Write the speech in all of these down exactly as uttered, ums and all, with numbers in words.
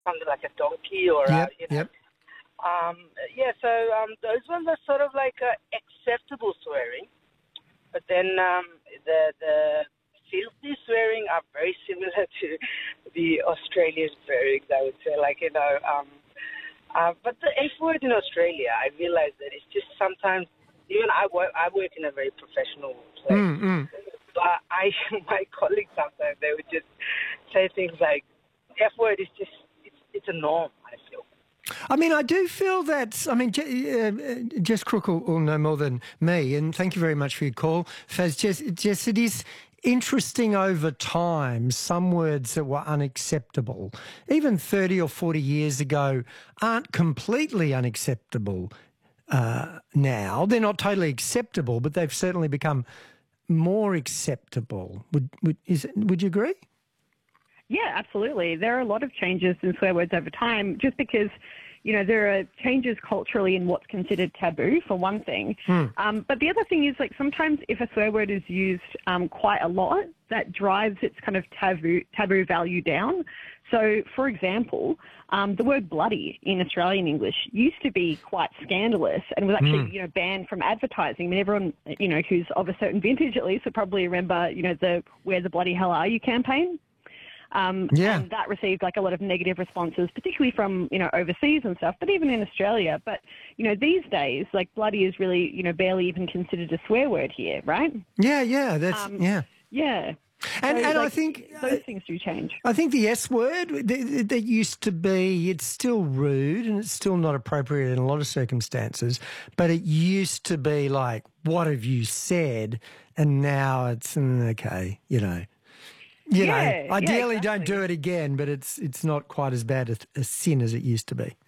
something like a donkey or Yep, a, you know. yep. Um, yeah, so um, those ones are sort of like uh, acceptable swearing, but then um, the the filthy swearing are very similar to the Australian swearing, I would say. Like, you know, um, uh, but the F word in Australia, I realize that it's just sometimes, even I work, I work in a very professional place, Mm, mm. but I, my colleagues sometimes, they would just say things like, F word is just, it's, it's a norm, I feel. I mean, I do feel that, I mean, Je- uh, Jess Crook will, will know more than me, and thank you very much for your call. Faz, Jess, Jess, it is interesting over time, some words that were unacceptable, even thirty or forty years ago, aren't completely unacceptable uh, now. They're not totally acceptable, but they've certainly become more acceptable. Would, would, is, would you agree? Yeah, absolutely. There are a lot of changes in swear words over time just because, you know, there are changes culturally in what's considered taboo, for one thing. Hmm. Um, but the other thing is, like, sometimes if a swear word is used um, quite a lot, that drives its kind of taboo taboo value down. So, for example, um, the word bloody in Australian English used to be quite scandalous and was actually, Mm. you know, banned from advertising. I mean, everyone, you know, who's of a certain vintage at least would probably remember, you know, the "Where the bloody hell are you" campaign. Um, Yeah. And that received like a lot of negative responses, particularly from, you know, overseas and stuff, but even in Australia. But, you know, these days, like, bloody is really, you know, barely even considered a swear word here, right? Yeah, yeah, that's, Um, yeah. Yeah. And, So, and I like, think... those things do change. I think the S word, that that used to be, it's still rude and it's still not appropriate in a lot of circumstances, but it used to be like, what have you said? And now it's, mm, okay, you know. You Yeah, know, yeah, ideally don't exactly. do it again, but it's it's not quite as bad a, a sin as it used to be.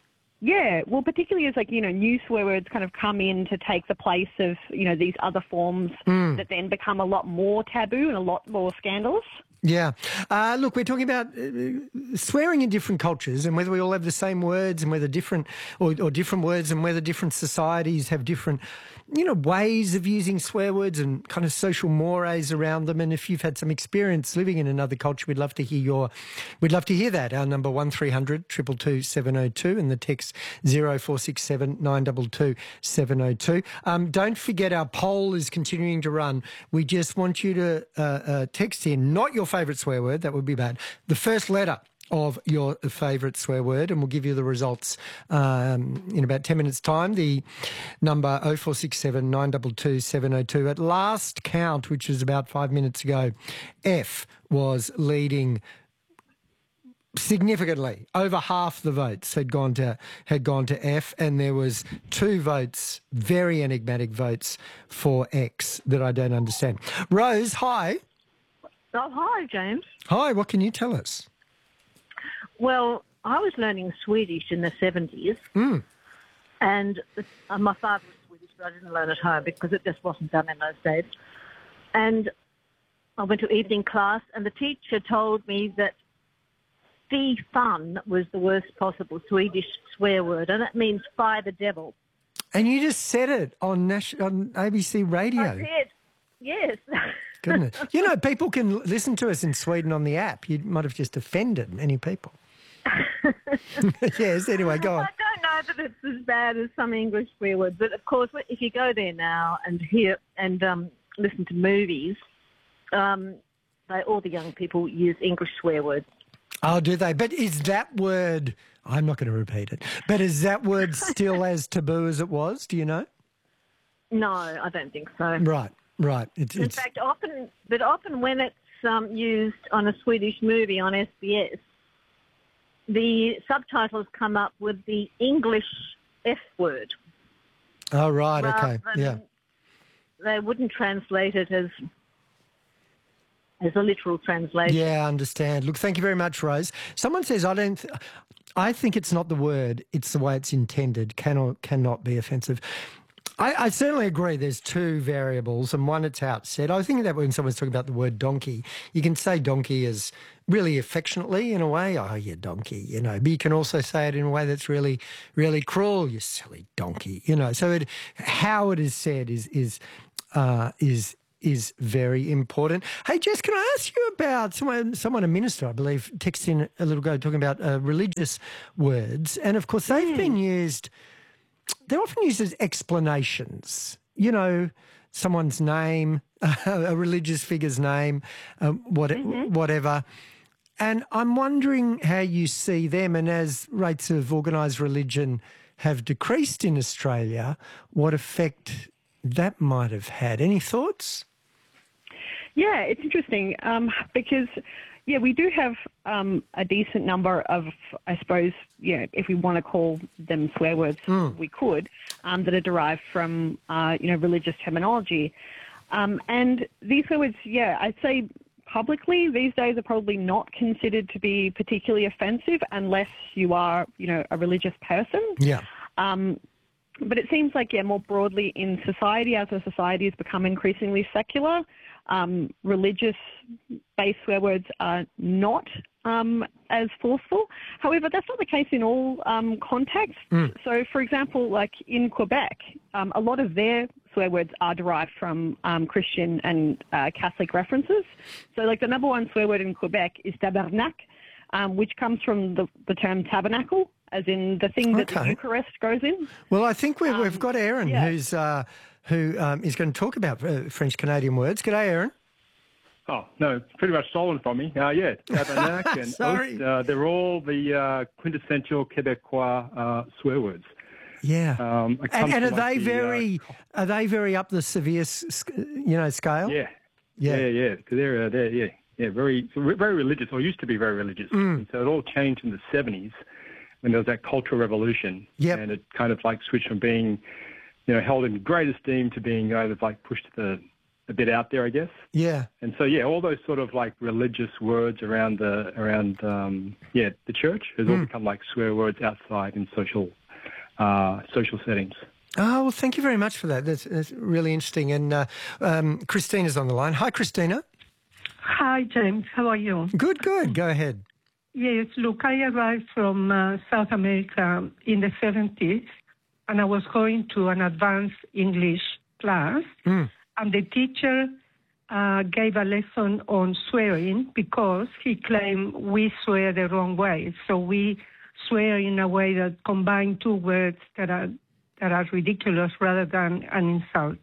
Yeah, well, particularly as, like, you know, new swear words kind of come in to take the place of, you know, these other forms Mm. that then become a lot more taboo and a lot more scandalous. Yeah. Uh, look, we're talking about uh, swearing in different cultures and whether we all have the same words and whether different or, or different words and whether different societies have different, you know, ways of using swear words and kind of social mores around them. And if you've had some experience living in another culture, we'd love to hear your, we'd love to hear that. Our number one three hundred two two two seven oh two and the text zero four six seven nine two two seven oh two. Um, don't forget our poll is continuing to run. We just want you to uh, uh, text in, not your favourite swear word, that would be bad, the first letter of your favourite swear word, and we'll give you the results um, in about ten minutes' time. The number oh four six seven nine two two seven oh two. At last count, which was about five minutes ago, F was leading significantly. Over half the votes had gone to had gone to F, and there was two votes, very enigmatic votes, for X that I don't understand. Rose, hi. Oh, hi, James. Hi, what can you tell us? Well, I was learning Swedish in the seventies, Mm. and uh, my father was Swedish, but I didn't learn at home because it just wasn't done in those days. And I went to evening class, and the teacher told me that fy fan was the worst possible Swedish swear word, and it means fy the devil. And you just said it on Nash- on A B C Radio. I did, yes. Goodness. You know, people can listen to us in Sweden on the app. You might have just offended many people. Yes, anyway, go on. I don't know that it's as bad as some English swear words, but of course, if you go there now and hear and um, listen to movies, um, they, all the young people use English swear words. Oh, do they? But is that word, I'm not going to repeat it, but is that word still as taboo as it was? Do you know? No, I don't think so. Right, right. It's, In it's, fact, often, but often when it's um, used on a Swedish movie on S B S, the subtitles come up with the English F word. oh, right, rather okay, than- yeah. They wouldn't translate it as as a literal translation. Yeah, I understand. Look, thank you very much, Rose. Someone says, I don't, th- I think it's not the word, it's the way it's intended, can or cannot be offensive. I, I certainly agree there's two variables, and one, it's outset. I think that when someone's talking about the word donkey, you can say donkey as really affectionately in a way, oh, you donkey, you know, but you can also say it in a way that's really, really cruel, you silly donkey, you know. So it, how it is said is, is, uh, is is very important. Hey, Jess, can I ask you about someone, someone a minister, I believe, texted in a little ago talking about uh, religious words. And, of course, they've mm. been used, they're often used as explanations. You know, someone's name, a religious figure's name, um, what, mm-hmm. whatever. And I'm wondering how you see them, and as rates of organised religion have decreased in Australia, what effect that might have had. Any thoughts? Yeah, it's interesting um, because, yeah, we do have um, a decent number of, I suppose, yeah, if we want to call them swear words, mm. we could, um, that are derived from, uh, you know, religious terminology. Um, and these swear words, yeah, I'd say publicly these days are probably not considered to be particularly offensive unless you are, you know, a religious person. Yeah. Um, but it seems like, yeah, more broadly in society, as our society has become increasingly secular, um, religious-based swear words are not um, as forceful. However, that's not the case in all um, contexts. Mm. So, for example, like in Quebec, um, a lot of their swear words are derived from um, Christian and uh, Catholic references. So, like the number one swear word in Quebec is tabarnak, um, which comes from the, the term tabernacle, as in the thing that okay. the Eucharist goes in. Well, I think we've, um, we've got Aaron, yeah. who's uh, who um, is going to talk about uh, French-Canadian words. G'day, Aaron. Oh, no, pretty much stolen from me. Uh, yeah, tabernacle and oath, uh, they're all the uh, quintessential Quebecois uh, swear words. Yeah, um, and, and are like they the, very uh, are they very up the severe, you know, scale? Yeah, yeah, yeah, yeah. Because they're uh, they're yeah yeah very very religious, or used to be very religious. Mm. And so it all changed in the seventies when there was that cultural revolution. Yep. And it kind of like switched from being, you know, held in great esteem to being kind of like pushed the a bit out there, I guess. Yeah. And so yeah, all those sort of like religious words around the around um, yeah the church has mm. all become like swear words outside in social. Uh, social settings. Oh, well, thank you very much for that. That's, that's really interesting. And uh, um, Christina's on the line. Hi, Christina. Hi, James. How are you? Good, good. Go ahead. Yes, look, I arrived from uh, South America in the seventies, and I was going to an advanced English class, mm. and the teacher uh, gave a lesson on swearing because he claimed we swear the wrong way. So we swear in a way that combine two words that are that are ridiculous rather than an insult.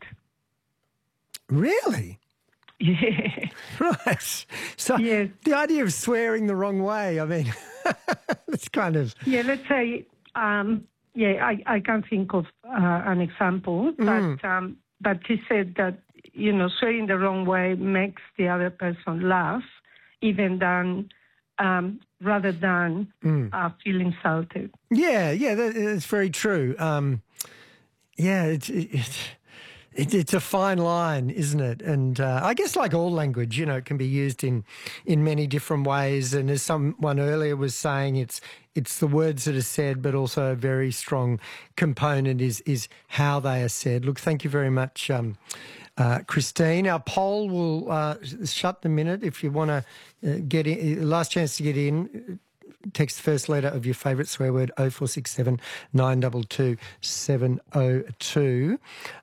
Really? Yeah. Right. So yes. The idea of swearing the wrong way, I mean, it's kind of... Yeah, let's say, um, yeah, I, I can't think of uh, an example, mm. but um, but he said that, you know, swearing the wrong way makes the other person laugh, even than... Um, rather than mm. uh, feel insulted. Yeah, yeah, that, that's very true. Um, yeah, it's it, it, it's a fine line, isn't it? And uh, I guess like all language, you know, it can be used in in many different ways. And as someone earlier was saying, it's it's the words that are said, but also a very strong component is is how they are said. Look, thank you very much, um, Uh, Christine. Our poll will uh, shut the minute. If you want to uh, get in, last chance to get in, text the first letter of your favourite swear word, oh four six seven, nine two two, seven oh two.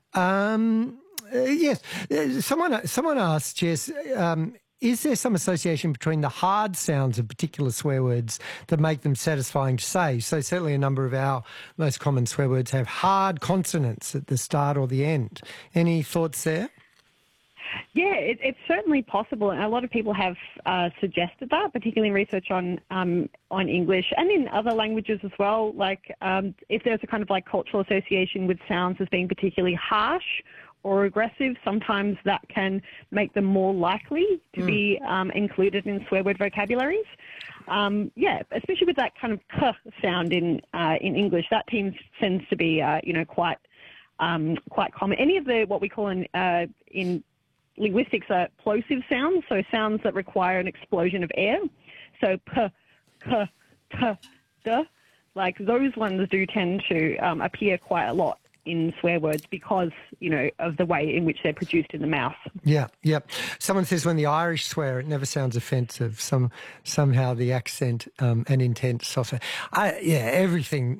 Um, uh, yes, someone, someone asked, Jess, um, is there some association between the hard sounds of particular swear words that make them satisfying to say? So certainly a number of our most common swear words have hard consonants at the start or the end. Any thoughts there? Yeah, it, it's certainly possible, and a lot of people have uh, suggested that, particularly in research on um, on English and in other languages as well. Like um, if there's a kind of like cultural association with sounds as being particularly harsh or aggressive, sometimes that can make them more likely to mm. be um, included in swear word vocabularies. Um, yeah, especially with that kind of k sound in uh, in English, that tends tends to be uh, you know quite um, quite common. Any of the what we call in uh, in linguistics are plosive sounds, so sounds that require an explosion of air. So p, k, t, d, like those ones do tend to um, appear quite a lot in swear words because, you know, of the way in which they're produced in the mouth. Yeah, yeah. Someone says when the Irish swear, it never sounds offensive. Some somehow the accent um, and intent soften. I, yeah, everything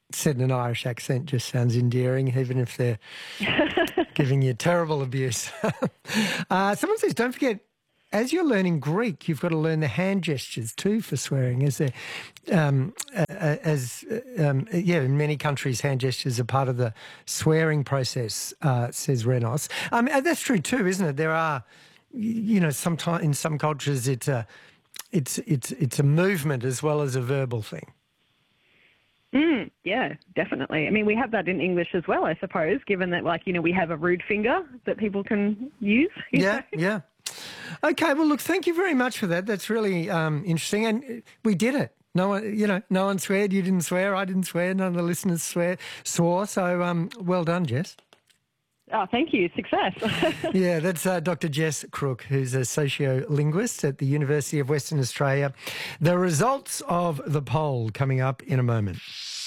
said in an Irish accent just sounds endearing, even if they're giving you terrible abuse. uh, someone says, don't forget, as you're learning Greek, you've got to learn the hand gestures too for swearing. As there, um, uh, as um, yeah, in many countries, hand gestures are part of the swearing process. Uh, says Renos. Um, and that's true too, isn't it? There are, you know, sometimes in some cultures, it's a, it's it's it's a movement as well as a verbal thing. Mm, yeah, definitely. I mean, we have that in English as well, I suppose, given that, like, you know, we have a rude finger that people can use. Yeah, know? yeah. Okay, well, look, thank you very much for that. That's really um, interesting. And we did it. No one, you know, no one swear. You didn't swear. I didn't swear. None of the listeners swear, swore. So um, well done, Jess. Oh, thank you. Success. Yeah, that's uh, Doctor Jess Crook, who's a sociolinguist at the University of Western Australia. The results of the poll coming up in a moment.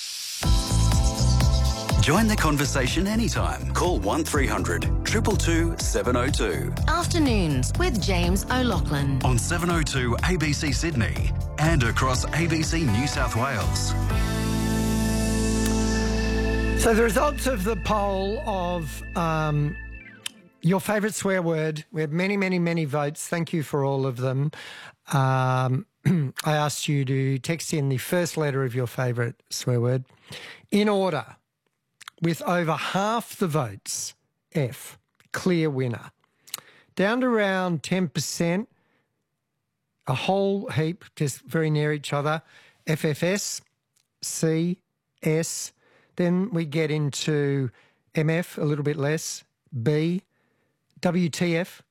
Join the conversation anytime. Call one three hundred two two two seven oh two. Afternoons with James O'Loughlin. On seven oh two A B C Sydney and across A B C New South Wales. So the results of the poll of um, your favourite swear word, we had many, many, many votes. Thank you for all of them. Um, I asked you to text in the first letter of your favourite swear word in order. With over half the votes, F, clear winner. Down to around ten percent, a whole heap, just very near each other, F F S, C, S. Then we get into M F, a little bit less, B, W T F,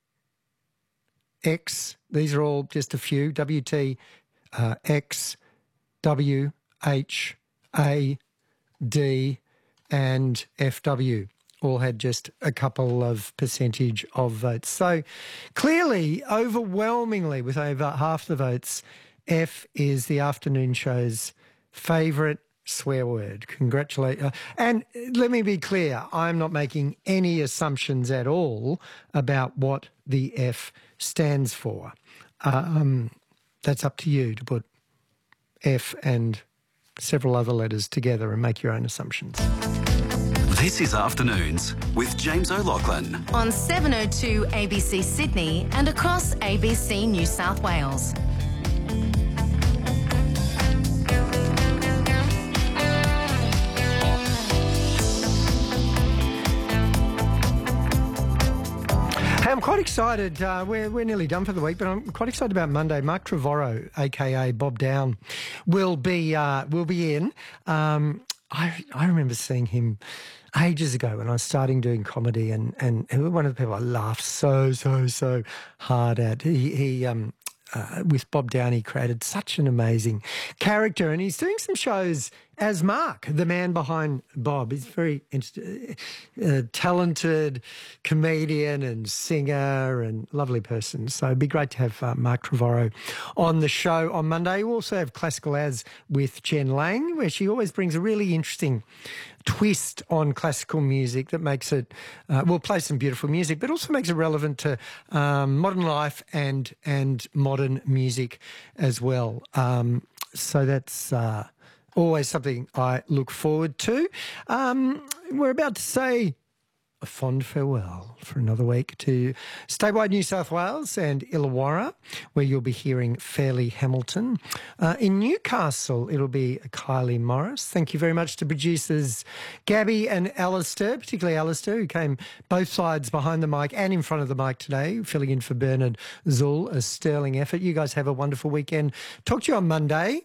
X. These are all just a few, W T, uh, X, W, H, A, D, and F W all had just a couple of percentage of votes. So clearly, overwhelmingly, with over half the votes, F is the afternoon show's favourite swear word. Congratulate. Uh, and let me be clear, I'm not making any assumptions at all about what the F stands for. Um, that's up to you to put F and several other letters together and make your own assumptions. This is Afternoons with James O'Loughlin. On seven oh two A B C Sydney and across A B C New South Wales. Hey, I'm quite excited. Uh, we're, we're nearly done for the week, but I'm quite excited about Monday. Mark Trevorrow, a k a. Bob Down, will be uh, will be in. Um, I I remember seeing him ages ago when I was starting doing comedy, and, and he was one of the people I laughed so, so, so hard at. He, he um, uh, with Bob Down, he created such an amazing character, and he's doing some shows as Mark, the man behind Bob. He's a very uh, talented comedian and singer and lovely person. So it'd be great to have uh, Mark Trevorrow on the show on Monday. We also have Classical As with Jen Lang, where she always brings a really interesting twist on classical music that makes it, uh, we'll play some beautiful music, but also makes it relevant to um, modern life and, and modern music as well. Um, so that's... Uh, Always something I look forward to. Um, we're about to say a fond farewell for another week to statewide New South Wales and Illawarra, where you'll be hearing Fairleigh Hamilton. Uh, in Newcastle, it'll be Kylie Morris. Thank you very much to producers Gabby and Alistair, particularly Alistair, who came both sides behind the mic and in front of the mic today, filling in for Bernard Zuhl, a sterling effort. You guys have a wonderful weekend. Talk to you on Monday.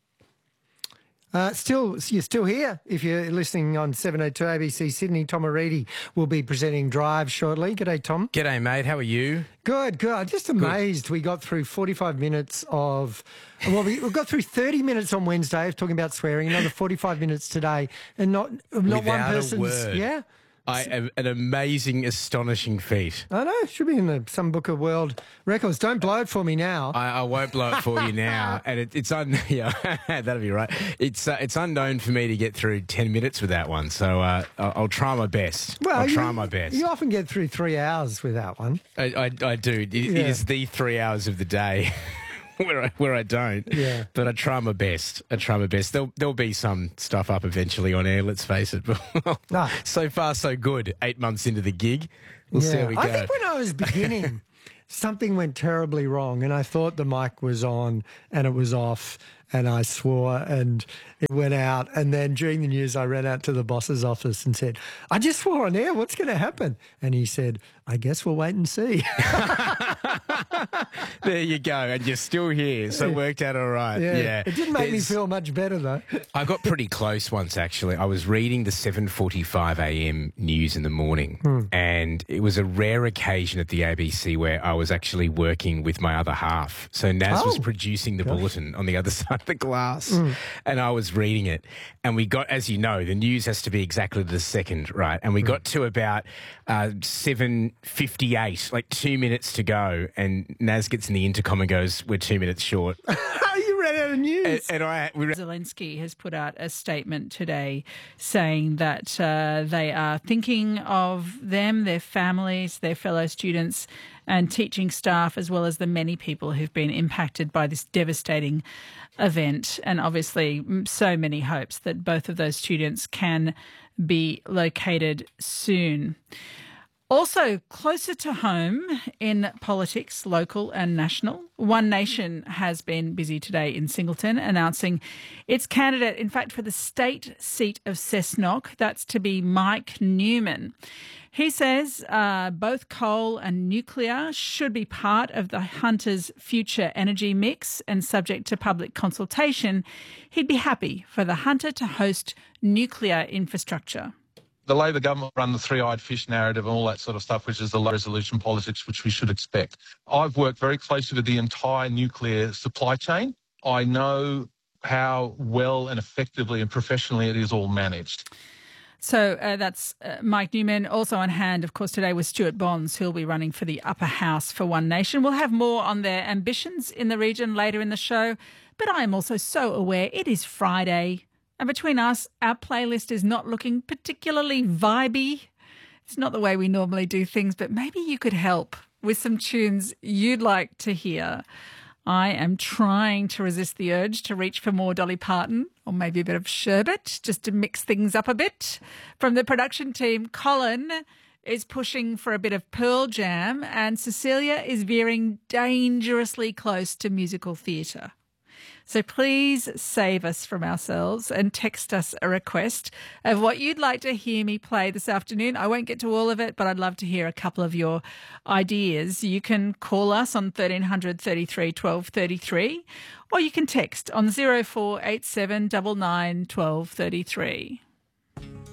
Uh, still, you're still here. If you're listening on seven oh two A B C Sydney, Tom Aridi will be presenting Drive shortly. G'day, Tom. G'day, mate. How are you? Good, good. I'm just amazed good. We got through forty-five minutes of... Well, we, we got through thirty minutes on Wednesday of talking about swearing, another forty-five minutes today, and not, not Without one person's... a word. Yeah. I have an amazing, astonishing feat. I know. It should be in the, some book of world records. Don't blow it for me now. I, I won't blow it for you now. And it, it's un, yeah, that'll be right. It's uh, it's unknown for me to get through ten minutes with that one. So uh, I'll, I'll try my best. Well, I'll try you, my best. You often get through three hours with that one. I, I, I do. It, Yeah. it is the three hours of the day where I where I don't. Yeah. But I try my best. I try my best. There'll there'll be some stuff up eventually on air. Let's face it. But No. so far so good. Eight months into the gig, we'll see how we go. I think when I was beginning, something went terribly wrong, and I thought the mic was on and it was off, and I swore and it went out. And then during the news, I ran out to the boss's office and said, "I just swore on air. What's going to happen?" And he said, "I guess we'll wait and see." There you go, and you're still here, so it worked out all right. Yeah, Yeah, it didn't make There's- me feel much better though. I got pretty close once, actually. I was reading the seven forty-five a m news in the morning, and it was a rare occasion at the A B C where I was actually working with my other half. So Naz was Oh, producing the bulletin on the other side of the glass, and I was reading it. And we got, as you know, the news has to be exactly the second, right? And we got to about uh, seven fifty-eight, like two minutes to go, and Naz gets in the intercom and goes, "We're two minutes short." You ran out of news. and, and I, we ran Zelensky has put out a statement today saying that uh, they are thinking of them, their families, their fellow students and teaching staff, as well as the many people who've been impacted by this devastating event. And obviously so many hopes that both of those students can be located soon. Also, closer to home in politics, local and national, One Nation has been busy today in Singleton announcing its candidate, in fact, for the state seat of Cessnock. That's to be Mike Newman. He says uh, both coal and nuclear should be part of the Hunter's future energy mix, and subject to public consultation, he'd be happy for the Hunter to host nuclear infrastructure. The Labor government run the three-eyed fish narrative and all that sort of stuff, which is the low-resolution politics, which we should expect. I've worked very closely with the entire nuclear supply chain. I know how well and effectively and professionally it is all managed. So uh, that's uh, Mike Newman. Also on hand, of course, today was Stuart Bonds, who'll be running for the upper house for One Nation. We'll have more on their ambitions in the region later in the show. But I am also so aware it is Friday. And between us, our playlist is not looking particularly vibey. It's not the way we normally do things, but maybe you could help with some tunes you'd like to hear. I am trying to resist the urge to reach for more Dolly Parton or maybe a bit of Sherbet just to mix things up a bit. From the production team, Colin is pushing for a bit of Pearl Jam and Cecilia is veering dangerously close to musical theatre. So please save us from ourselves and text us a request of what you'd like to hear me play this afternoon. I won't get to all of it, but I'd love to hear a couple of your ideas. You can call us on thirteen hundred thirty-three twelve thirty-three, or you can text on zero four eight seven nine nine one two three three.